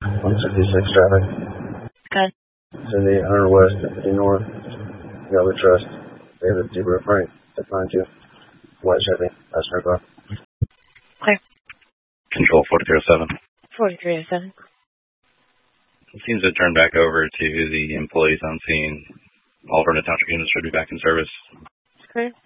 166 traffic. Good. It's in the 100 West, 50 North. Galvin Trust. David Zebra Frank. At 92. White Chevy. Passenger car. Clear. Control 4307. 4307. It seems to turn back over to the employees on scene. All Vernon Township units should be back in service. Clear.